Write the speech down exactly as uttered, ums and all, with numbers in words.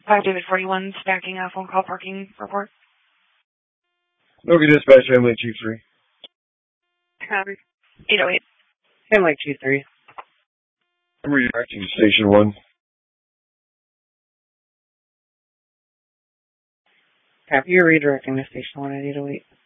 five David forty-one, stacking a phone call parking report. Nokia Dispatch, Hamlet two three. Um, eight oh eight. Hamlet two three. I'm redirecting to Station one. Copy, you're redirecting to Station one at eight oh eight.